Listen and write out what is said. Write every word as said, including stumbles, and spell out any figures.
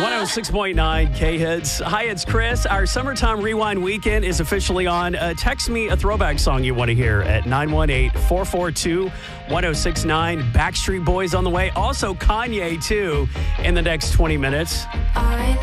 one oh six point nine K-Hits. Hi, it's Chris. Our Summertime Rewind weekend is officially on. Uh, text me a throwback song you want to hear at nine one eight, four four two, one oh six nine. Backstreet Boys on the way. Also, Kanye, too, in the next twenty minutes. I